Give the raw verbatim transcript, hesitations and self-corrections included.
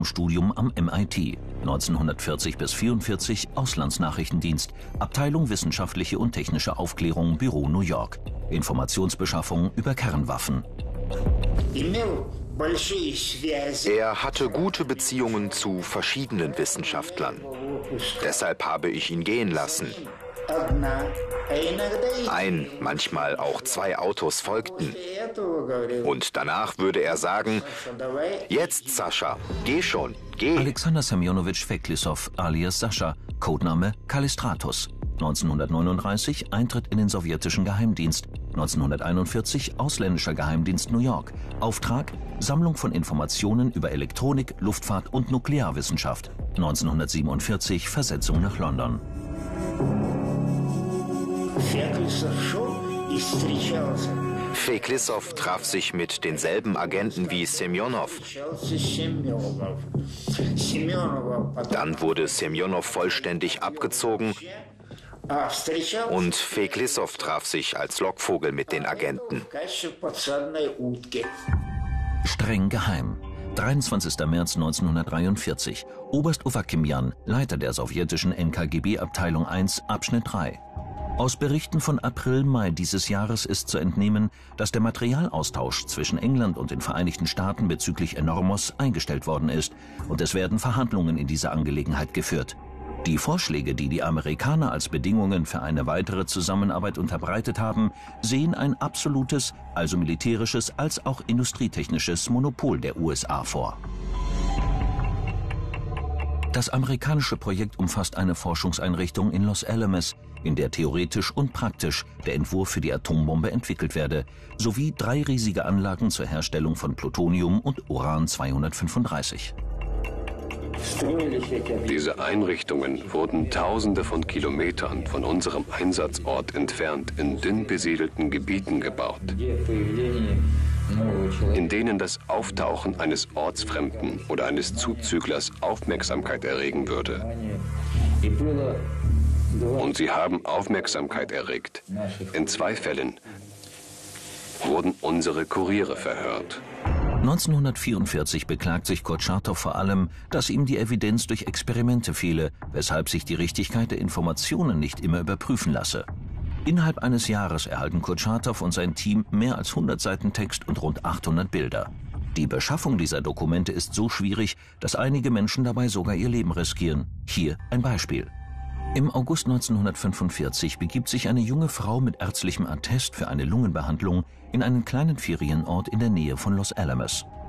Studium am M I T, neunzehnhundertvierzig bis vierundvierzig Auslandsnachrichtendienst, Abteilung Wissenschaftliche und Technische Aufklärung, Büro New York, Informationsbeschaffung über Kernwaffen. Er hatte gute Beziehungen zu verschiedenen Wissenschaftlern. Deshalb habe ich ihn gehen lassen. Ein, manchmal auch zwei Autos folgten. Und danach würde er sagen, jetzt Sascha, geh schon, geh. Alexander Semjonowitsch Feklissow alias Sascha, Codename Kallistratus. neunzehnhundertneununddreißig Eintritt in den sowjetischen Geheimdienst. neunzehnhunderteinundvierzig ausländischer Geheimdienst New York. Auftrag: Sammlung von Informationen über Elektronik, Luftfahrt und Nuklearwissenschaft. neunzehnhundertsiebenundvierzig Versetzung nach London. Feklissow traf sich mit denselben Agenten wie Semjonow. Dann wurde Semjonow vollständig abgezogen und Feklissow traf sich als Lockvogel mit den Agenten. Streng geheim. dreiundzwanzigster März neunzehnhundertdreiundvierzig. Oberst Owakimjan, Leiter der sowjetischen N K G B-Abteilung eins, Abschnitt drei. Aus Berichten von April-Mai dieses Jahres ist zu entnehmen, dass der Materialaustausch zwischen England und den Vereinigten Staaten bezüglich Enormos eingestellt worden ist und es werden Verhandlungen in dieser Angelegenheit geführt. Die Vorschläge, die die Amerikaner als Bedingungen für eine weitere Zusammenarbeit unterbreitet haben, sehen ein absolutes, also militärisches als auch industrietechnisches Monopol der U S A vor. Das amerikanische Projekt umfasst eine Forschungseinrichtung in Los Alamos, in der theoretisch und praktisch der Entwurf für die Atombombe entwickelt werde, sowie drei riesige Anlagen zur Herstellung von Plutonium und Uran zweihundertfünfunddreißig. Diese Einrichtungen wurden Tausende von Kilometern von unserem Einsatzort entfernt in dünn besiedelten Gebieten gebaut, in denen das Auftauchen eines Ortsfremden oder eines Zuzüglers Aufmerksamkeit erregen würde. Und sie haben Aufmerksamkeit erregt. In zwei Fällen wurden unsere Kuriere verhört. neunzehnhundertvierundvierzig beklagt sich Kurtschatow vor allem, dass ihm die Evidenz durch Experimente fehle, weshalb sich die Richtigkeit der Informationen nicht immer überprüfen lasse. Innerhalb eines Jahres erhalten Kurtschatow und sein Team mehr als hundert Seiten Text und rund achthundert Bilder. Die Beschaffung dieser Dokumente ist so schwierig, dass einige Menschen dabei sogar ihr Leben riskieren. Hier ein Beispiel. Im August neunzehnhundertfünfundvierzig begibt sich eine junge Frau mit ärztlichem Attest für eine Lungenbehandlung in einen kleinen Ferienort in der Nähe von Los Alamos.